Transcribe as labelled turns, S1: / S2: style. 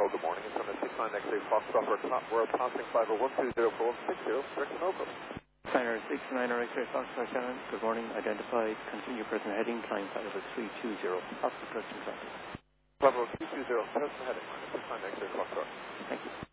S1: Hello, good morning. It's on the 69 X-ray Foxtrot. We're passing 50120 460, direction Oakland.
S2: Center 69 X-ray Foxtrot, Shannon. Good morning. Identified. Continue present heading. Climb 50320. Possible question traffic.
S1: 50320, present heading, 69 X-ray Foxtrot.
S2: Thank you.